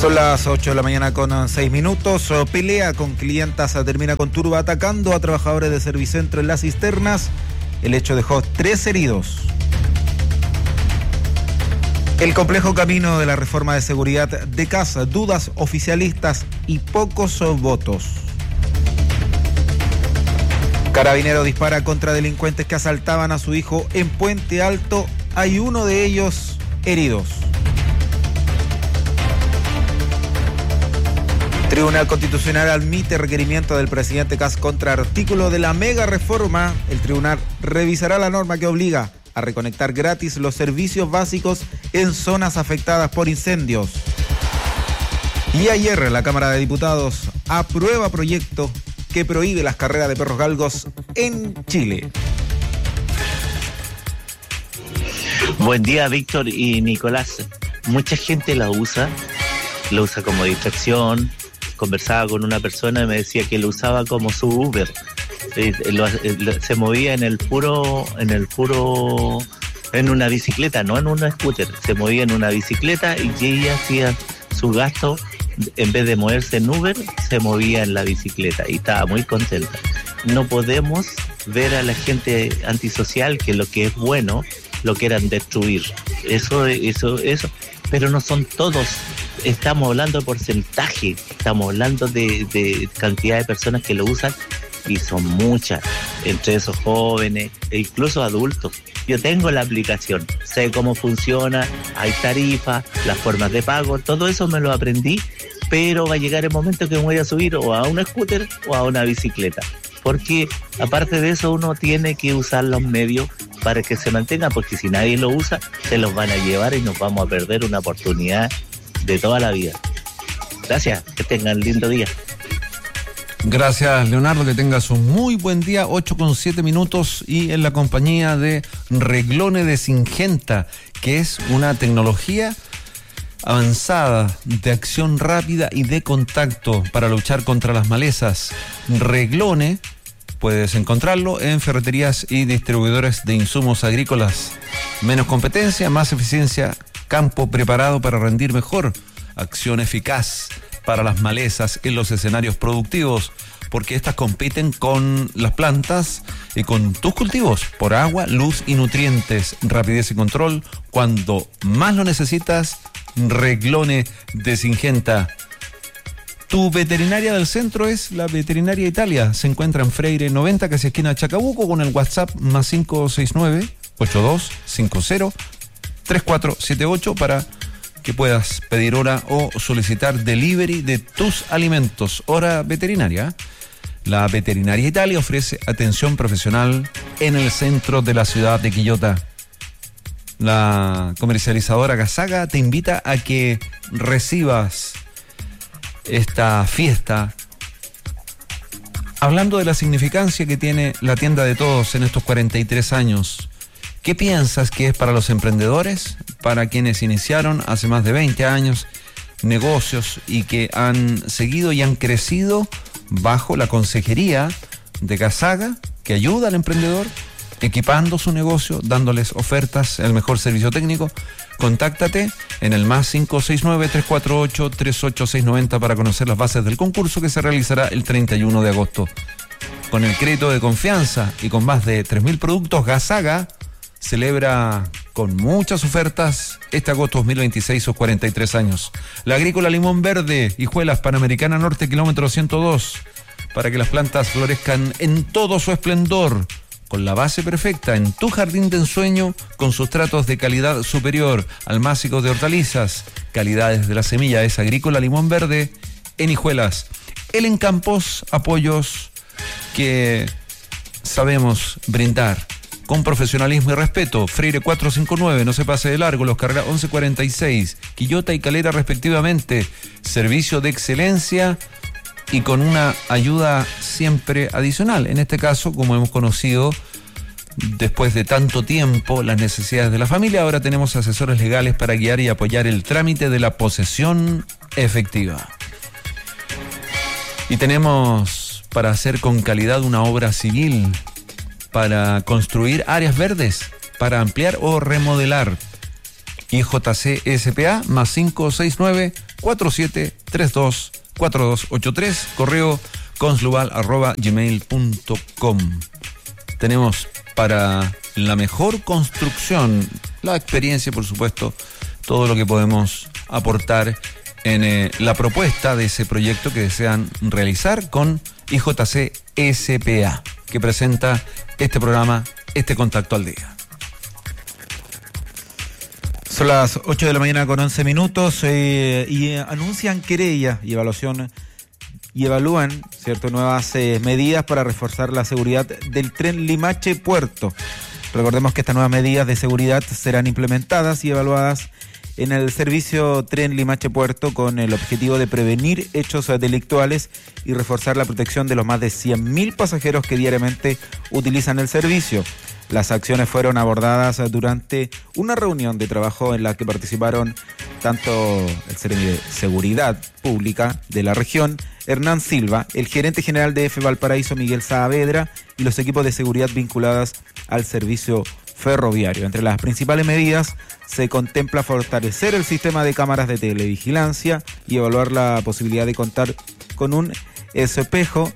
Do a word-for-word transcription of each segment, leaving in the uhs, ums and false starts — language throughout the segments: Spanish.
Son las ocho de la mañana con seis minutos. Pelea con clientas termina con turba atacando a trabajadores de Servicentro en las cisternas. El hecho dejó tres heridos. El complejo camino de la reforma de seguridad de casa, dudas oficialistas y pocos votos. Carabinero dispara contra delincuentes que asaltaban a su hijo en Puente Alto. Hay uno de ellos heridos. Tribunal Constitucional admite requerimiento del presidente Kast contra artículo de la mega reforma. El tribunal revisará la norma que obliga a reconectar gratis los servicios básicos en zonas afectadas por incendios. Y ayer la Cámara de Diputados aprueba proyecto que prohíbe las carreras de perros galgos en Chile. Buen día, Víctor y Nicolás. Mucha gente la usa, lo usa como distracción. Conversaba con una persona y me decía que lo usaba como su Uber. Se movía en el puro, en el puro, en una bicicleta, no en una scooter. Se movía en una bicicleta y ella hacía su gasto, en vez de moverse en Uber, se movía en la bicicleta y estaba muy contenta. No podemos ver a la gente antisocial que lo que es bueno lo quieran destruir. Eso, eso, eso. Pero no son todos. Estamos hablando de porcentaje, estamos hablando de, de cantidad de personas que lo usan y son muchas, entre esos jóvenes e incluso adultos. Yo tengo la aplicación, sé cómo funciona, hay tarifas, las formas de pago, todo eso me lo aprendí, pero va a llegar el momento que me voy a subir o a un scooter o a una bicicleta, porque aparte de eso uno tiene que usar los medios para que se mantenga, porque si nadie lo usa, se los van a llevar y nos vamos a perder una oportunidad de toda la vida. Gracias, que tengan lindo día. Gracias, Leonardo, que tengas un muy buen día. Ocho con siete minutos y en la compañía de Reglone de Syngenta, que es una tecnología avanzada de acción rápida y de contacto para luchar contra las malezas. Reglone puedes encontrarlo en ferreterías y distribuidores de insumos agrícolas. Menos competencia, más eficiencia, campo preparado para rendir mejor, acción eficaz para las malezas en los escenarios productivos, porque estas compiten con las plantas y con tus cultivos por agua, luz y nutrientes, rapidez y control. Cuando más lo necesitas, Reglone de Syngenta. Tu veterinaria del centro es la Veterinaria Italia. Se encuentra en Freire noventa, casi esquina Chacabuco, con el WhatsApp más cinco seis nueve, ocho dos cinco cero, tres cuatro siete ocho para que puedas pedir hora o solicitar delivery de tus alimentos. Hora veterinaria. La Veterinaria Italia ofrece atención profesional en el centro de la ciudad de Quillota. La comercializadora Gasaga te invita a que recibas esta fiesta hablando de la significancia que tiene la tienda de todos en estos cuarenta y tres años. ¿Qué piensas que es para los emprendedores, para quienes iniciaron hace más de veinte años negocios y que han seguido y han crecido bajo la consejería de Gasaga, que ayuda al emprendedor equipando su negocio, dándoles ofertas, el mejor servicio técnico? Contáctate en el más cinco seis nueve, tres cuatro ocho, tres ocho seis nueve cero para conocer las bases del concurso que se realizará el treinta y uno de agosto. Con el crédito de confianza y con más de tres mil productos, Gasaga celebra con muchas ofertas este agosto dos mil veintiséis sus cuarenta y tres años. La Agrícola Limón Verde, Hijuelas, Panamericana Norte, kilómetro ciento dos, para que las plantas florezcan en todo su esplendor, con la base perfecta en tu jardín de ensueño, con sustratos de calidad superior, almácigos de hortalizas, calidades de la semilla. Es Agrícola Limón Verde en Hijuelas. El en Campos, apoyos que sabemos brindar con profesionalismo y respeto. Freire cuatrocientos cincuenta y nueve, no se pase de largo, Los Carreras once cuarenta y seis, Quillota y Calera respectivamente. Servicio de excelencia y con una ayuda siempre adicional. En este caso, como hemos conocido después de tanto tiempo las necesidades de la familia, ahora tenemos asesores legales para guiar y apoyar el trámite de la posesión efectiva. Y tenemos para hacer con calidad una obra civil, para construir áreas verdes, para ampliar o remodelar. I J C S P A más cinco seis nueve cuatro siete tres dos cuatro dos ocho tres, correo conslubal arroba gmail punto com. Tenemos para la mejor construcción, la experiencia, por supuesto, todo lo que podemos aportar en eh, la propuesta de ese proyecto que desean realizar con I J C S P A, que presenta este programa, este Contacto al Día. Son las ocho de la mañana con once minutos eh, y eh, anuncian querella y evaluación y evalúan, ¿cierto?, nuevas eh, medidas para reforzar la seguridad del tren Limache-Puerto. Recordemos que estas nuevas medidas de seguridad serán implementadas y evaluadas en el servicio tren Limache-Puerto con el objetivo de prevenir hechos delictuales y reforzar la protección de los más de cien mil pasajeros que diariamente utilizan el servicio. Las acciones fueron abordadas durante una reunión de trabajo en la que participaron tanto el Seremi de Seguridad Pública de la región, Hernán Silva, el gerente general de F Valparaíso, Miguel Saavedra, y los equipos de seguridad vinculadas al servicio ferroviario. Entre las principales medidas se contempla fortalecer el sistema de cámaras de televigilancia y evaluar la posibilidad de contar con un espejo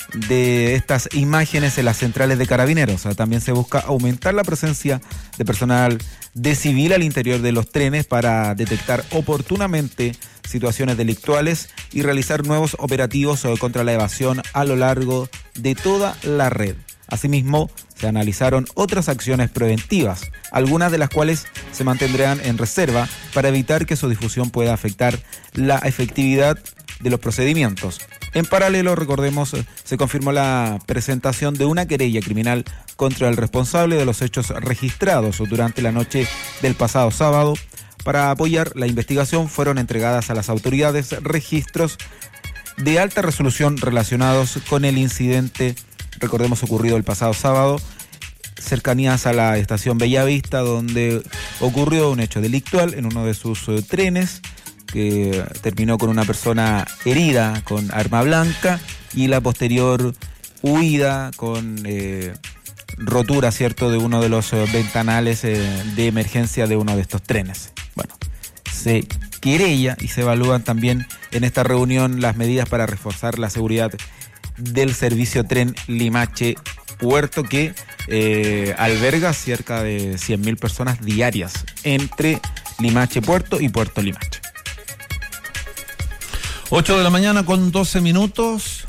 de estas imágenes en las centrales de carabineros. También se busca aumentar la presencia de personal de civil al interior de los trenes para detectar oportunamente situaciones delictuales y realizar nuevos operativos contra la evasión a lo largo de toda la red. Asimismo, se analizaron otras acciones preventivas, algunas de las cuales se mantendrán en reserva para evitar que su difusión pueda afectar la efectividad de los procedimientos. En paralelo, recordemos, se confirmó la presentación de una querella criminal contra el responsable de los hechos registrados durante la noche del pasado sábado. Para apoyar la investigación fueron entregadas a las autoridades registros de alta resolución relacionados con el incidente, recordemos, ocurrido el pasado sábado, cercanías a la estación Bellavista, donde ocurrió un hecho delictual en uno de sus uh, trenes, que terminó con una persona herida con arma blanca y la posterior huida con eh, rotura, ¿cierto?, de uno de los eh, ventanales eh, de emergencia de uno de estos trenes. Bueno, se querella y se evalúan también en esta reunión las medidas para reforzar la seguridad del servicio tren Limache-Puerto, que eh, alberga cerca de cien mil personas diarias entre Limache-Puerto y Puerto Limache. ocho de la mañana con doce minutos.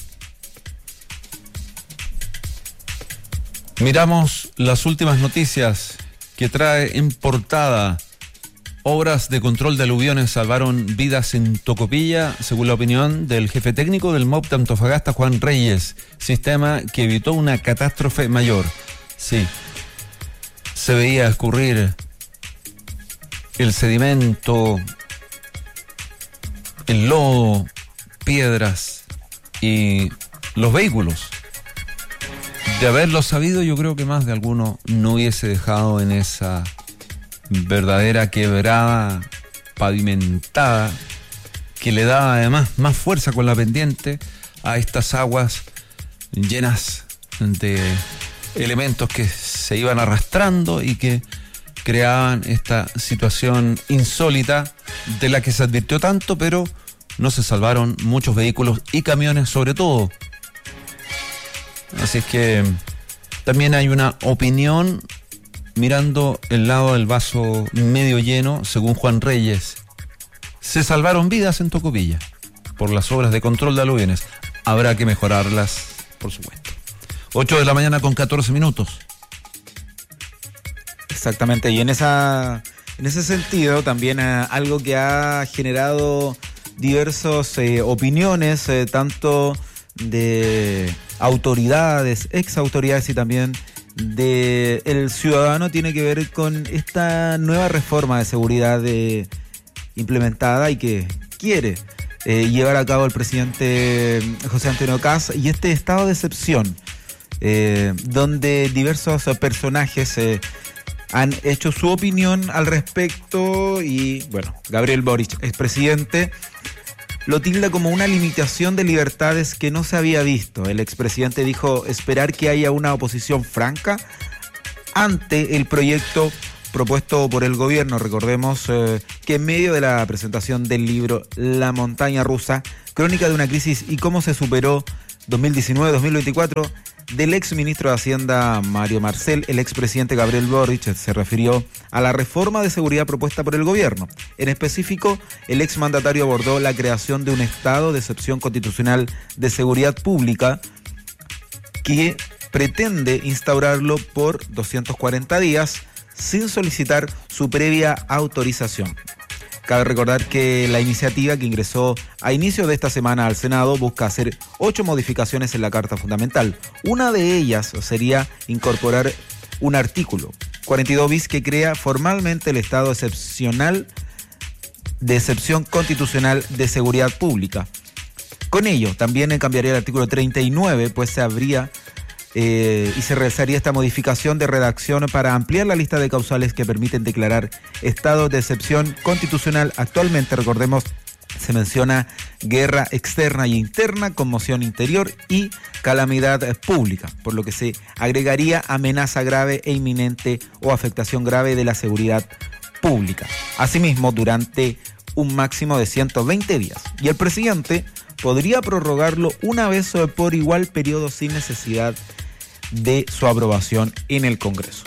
Miramos las últimas noticias que trae en portada. Obras de control de aluviones salvaron vidas en Tocopilla, según la opinión del jefe técnico del M O P de Antofagasta, Juan Reyes. Sistema que evitó una catástrofe mayor. Sí, se veía escurrir el sedimento, el lodo, piedras y los vehículos. De haberlo sabido, yo creo que más de alguno no hubiese dejado en esa verdadera quebrada pavimentada que le daba además más fuerza con la pendiente a estas aguas llenas de elementos que se iban arrastrando y que creaban esta situación insólita de la que se advirtió tanto, pero no se salvaron muchos vehículos y camiones sobre todo. Así es que también hay una opinión mirando el lado del vaso medio lleno, según Juan Reyes. Se salvaron vidas en Tocopilla por las obras de control de aluviones. Habrá que mejorarlas, por supuesto. ocho de la mañana con catorce minutos. Exactamente, y en esa en ese sentido también eh, algo que ha generado diversas eh, opiniones, eh, tanto de autoridades, ex autoridades y también de el ciudadano, tiene que ver con esta nueva reforma de seguridad eh, implementada y que quiere eh, llevar a cabo el presidente José Antonio Kast, y este estado de excepción eh, donde diversos personajes eh, han hecho su opinión al respecto. Y bueno, Gabriel Boric, expresidente, lo tilda como una limitación de libertades que no se había visto. El expresidente dijo esperar que haya una oposición franca ante el proyecto propuesto por el gobierno. Recordemos eh, que en medio de la presentación del libro La montaña rusa, crónica de una crisis y cómo se superó dos mil diecinueve dos mil veinticuatro, del ex ministro de Hacienda Mario Marcel, el expresidente Gabriel Boric se refirió a la reforma de seguridad propuesta por el gobierno. En específico, el ex mandatario abordó la creación de un estado de excepción constitucional de seguridad pública que pretende instaurarlo por doscientos cuarenta días sin solicitar su previa autorización. Cabe recordar que la iniciativa que ingresó a inicio de esta semana al Senado busca hacer ocho modificaciones en la Carta Fundamental. Una de ellas sería incorporar un artículo cuarenta y dos bis que crea formalmente el estado excepcional de excepción constitucional de seguridad pública. Con ello, también cambiaría el artículo treinta y nueve, pues se habría Eh, y se realizaría esta modificación de redacción para ampliar la lista de causales que permiten declarar estado de excepción constitucional. Actualmente, recordemos, se menciona guerra externa y interna, conmoción interior y calamidad pública, por lo que se agregaría amenaza grave e inminente o afectación grave de la seguridad pública. Asimismo, durante un máximo de ciento veinte días. Y el presidente podría prorrogarlo una vez por igual periodo sin necesidad de su aprobación en el Congreso.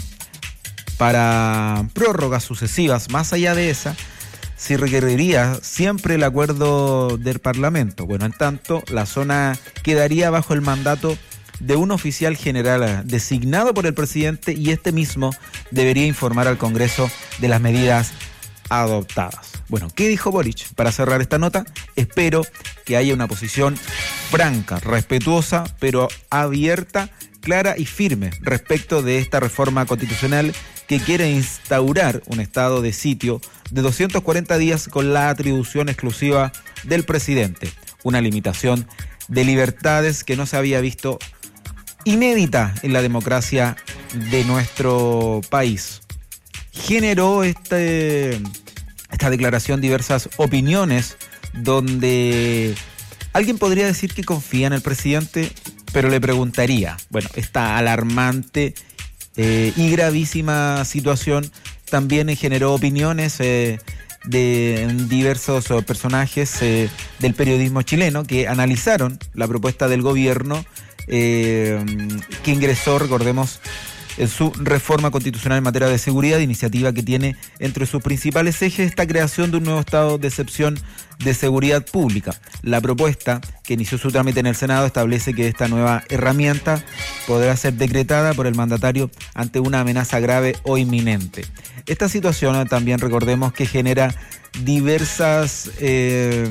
Para prórrogas sucesivas, más allá de esa, se requeriría siempre el acuerdo del Parlamento. Bueno, en tanto, la zona quedaría bajo el mandato de un oficial general designado por el presidente y este mismo debería informar al Congreso de las medidas adoptadas. Bueno, ¿qué dijo Boric? Para cerrar esta nota, espero que haya una posición franca, respetuosa, pero abierta, clara y firme respecto de esta reforma constitucional que quiere instaurar un estado de sitio de doscientos cuarenta días con la atribución exclusiva del presidente, una limitación de libertades que no se había visto, inédita en la democracia de nuestro país. Generó este, esta declaración diversas opiniones donde alguien podría decir que confía en el presidente, pero le preguntaría, bueno, esta alarmante eh, y gravísima situación también generó opiniones eh, de diversos personajes eh, del periodismo chileno que analizaron la propuesta del gobierno eh, que ingresó, recordemos, en su reforma constitucional en materia de seguridad, iniciativa que tiene entre sus principales ejes esta creación de un nuevo estado de excepción de seguridad pública. La propuesta, que inició su trámite en el Senado, establece que esta nueva herramienta podrá ser decretada por el mandatario ante una amenaza grave o inminente. Esta situación también, recordemos, que genera diversas eh,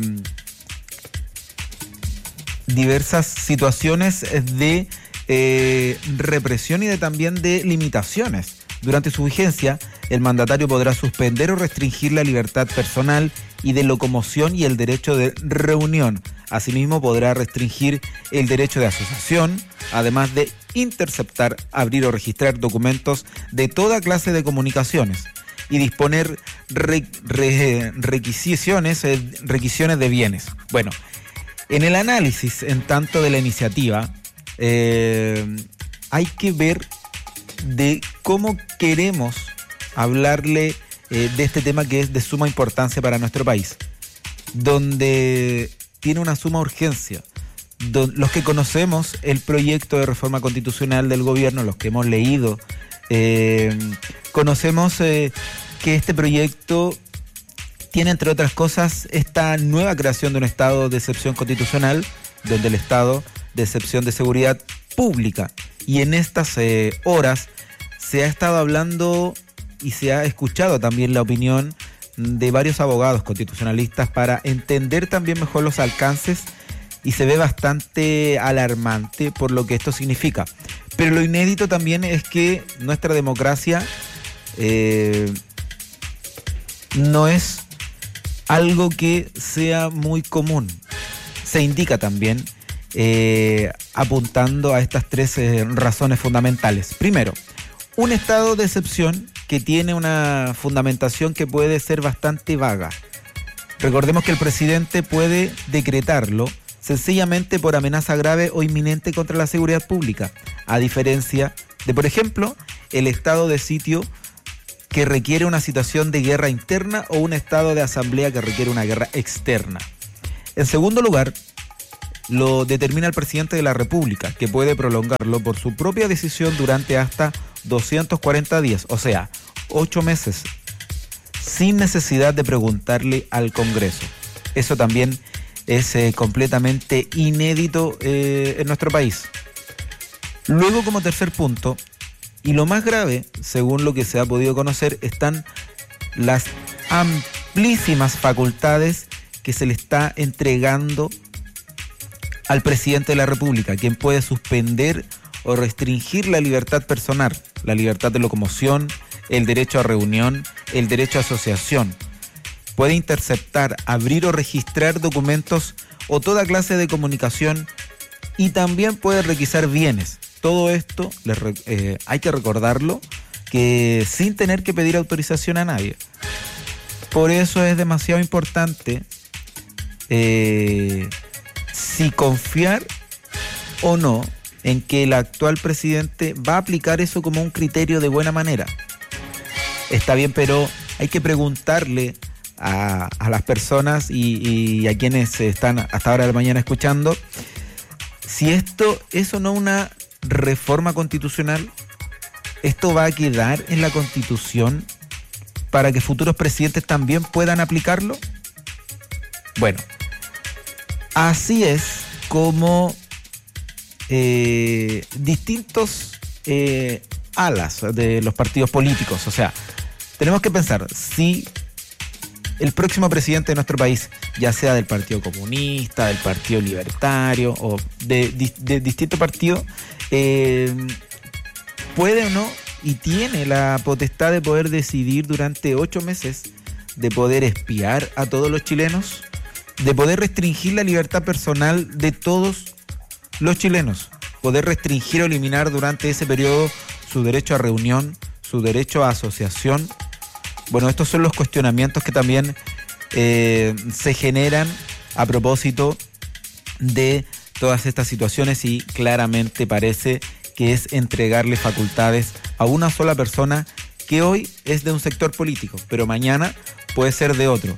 diversas situaciones de Eh, represión y de también de limitaciones. Durante su vigencia, el mandatario podrá suspender o restringir la libertad personal y de locomoción y el derecho de reunión. Asimismo, podrá restringir el derecho de asociación, además de interceptar, abrir o registrar documentos de toda clase de comunicaciones y disponer re, re, requisiciones, eh, requisiciones de bienes. Bueno, en el análisis, en tanto, de la iniciativa, Eh, hay que ver de cómo queremos hablarle eh, de este tema que es de suma importancia para nuestro país, donde tiene una suma urgencia. Don, los que conocemos el proyecto de reforma constitucional del gobierno, los que hemos leído, eh, conocemos eh, que este proyecto tiene, entre otras cosas, esta nueva creación de un estado de excepción constitucional, donde el estado de excepción de seguridad pública. Y en estas eh, horas se ha estado hablando y se ha escuchado también la opinión de varios abogados constitucionalistas para entender también mejor los alcances, y se ve bastante alarmante por lo que esto significa. Pero lo inédito también es que nuestra democracia eh, no es algo que sea muy común. Se indica también Eh, apuntando a estas tres eh, razones fundamentales. Primero, un estado de excepción que tiene una fundamentación que puede ser bastante vaga. Recordemos que el presidente puede decretarlo sencillamente por amenaza grave o inminente contra la seguridad pública, a diferencia de, por ejemplo, el estado de sitio que requiere una situación de guerra interna o un estado de asamblea que requiere una guerra externa. En segundo lugar, lo determina el presidente de la República, que puede prolongarlo por su propia decisión durante hasta doscientos cuarenta días, o sea, ocho meses, sin necesidad de preguntarle al Congreso. Eso también es eh, completamente inédito eh, en nuestro país. Luego, como tercer punto, y lo más grave, según lo que se ha podido conocer, están las amplísimas facultades que se le está entregando al presidente de la República, quien puede suspender o restringir la libertad personal, la libertad de locomoción, el derecho a reunión, el derecho a asociación. Puede interceptar, abrir o registrar documentos o toda clase de comunicación y también puede requisar bienes. Todo esto, eh, hay que recordarlo, que sin tener que pedir autorización a nadie. Por eso es demasiado importante eh, si confiar o no en que el actual presidente va a aplicar eso como un criterio de buena manera. Está bien, pero hay que preguntarle a, a las personas y, y a quienes están hasta ahora de la mañana escuchando si esto es o no una reforma constitucional. ¿Esto va a quedar en la Constitución para que futuros presidentes también puedan aplicarlo? Bueno, así es como eh, distintos eh, alas de los partidos políticos, o sea, tenemos que pensar si el próximo presidente de nuestro país, ya sea del Partido Comunista, del Partido Libertario o de, de, de distintos partidos, eh, puede o no y tiene la potestad de poder decidir durante ocho meses de poder espiar a todos los chilenos, de poder restringir la libertad personal de todos los chilenos, poder restringir o eliminar durante ese periodo su derecho a reunión, su derecho a asociación. Bueno, estos son los cuestionamientos que también eh, se generan a propósito de todas estas situaciones y claramente parece que es entregarle facultades a una sola persona que hoy es de un sector político, pero mañana puede ser de otro.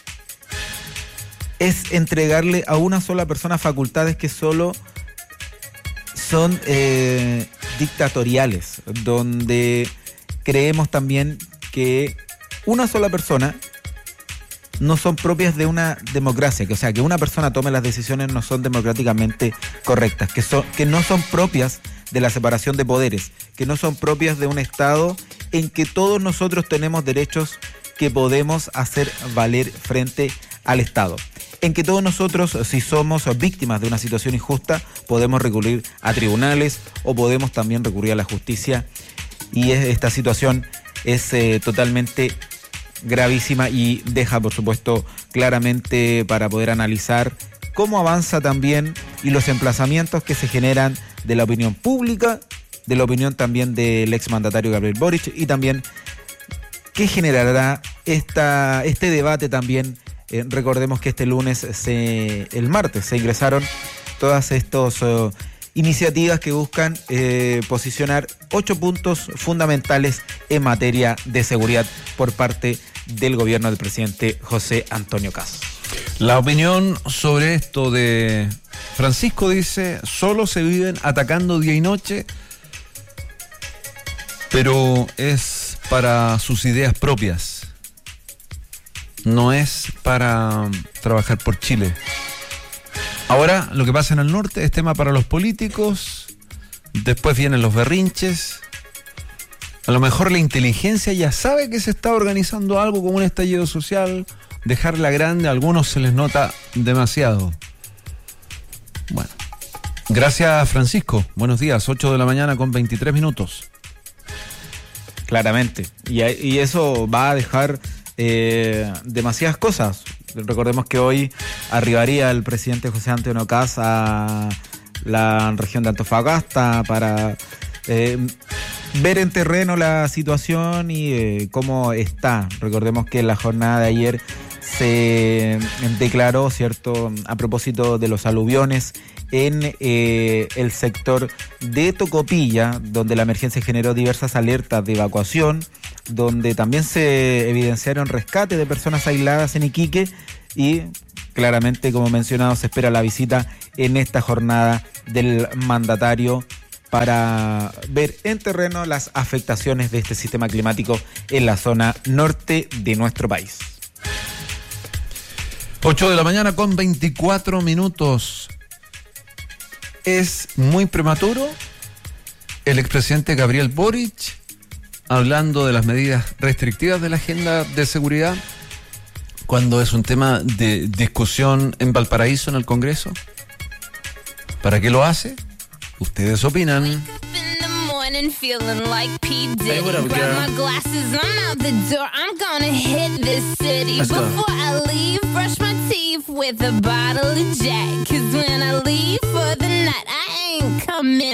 Es entregarle a una sola persona facultades que solo son eh, dictatoriales, donde creemos también que una sola persona no son propias de una democracia, que o sea, que una persona tome las decisiones no son democráticamente correctas, que, son, que no son propias de la separación de poderes, que no son propias de un Estado en que todos nosotros tenemos derechos que podemos hacer valer frente al Estado. En que todos nosotros, si somos víctimas de una situación injusta, podemos recurrir a tribunales o podemos también recurrir a la justicia. Y es, esta situación es eh, totalmente gravísima y deja, por supuesto, claramente para poder analizar cómo avanza también y los emplazamientos que se generan de la opinión pública, de la opinión también del exmandatario Gabriel Boric y también qué generará esta, este debate también. Eh, recordemos que este lunes, se, el martes, se ingresaron todas estas uh, iniciativas que buscan eh, posicionar ocho puntos fundamentales en materia de seguridad por parte del gobierno del presidente José Antonio Kast. La opinión sobre esto de Francisco dice: solo se viven atacando día y noche, pero es para sus ideas propias, no es para trabajar por Chile. Ahora, lo que pasa en el norte es tema para los políticos, después vienen los berrinches. A lo mejor la inteligencia ya sabe que se está organizando algo como un estallido social, dejarla grande, a algunos se les nota demasiado. Bueno, gracias Francisco, buenos días, ocho de la mañana con veintitrés minutos. Claramente, y, y eso va a dejar eh, demasiadas cosas. Recordemos que hoy arribaría el presidente José Antonio Kast a la región de Antofagasta para eh, ver en terreno la situación y eh, cómo está. Recordemos que en la jornada de ayer se declaró, ¿cierto?, a propósito de los aluviones en eh, el sector de Tocopilla, donde la emergencia generó diversas alertas de evacuación, donde también se evidenciaron rescates de personas aisladas en Iquique y claramente, como mencionado, se espera la visita en esta jornada del mandatario para ver en terreno las afectaciones de este sistema climático en la zona norte de nuestro país. ocho de la mañana con veinticuatro minutos. Es muy prematuro el expresidente Gabriel Boric hablando de las medidas restrictivas de la agenda de seguridad cuando es un tema de discusión en Valparaíso en el Congreso. ¿Para qué lo hace? Ustedes opinan. Feeling like P. Diddy. Hey, what up, girl? Grab my glasses, I'm out the door. I'm gonna hit this city. Let's Before go. I leave, brush my teeth with a bottle of Jack. Cause when I leave for the night, I ain't coming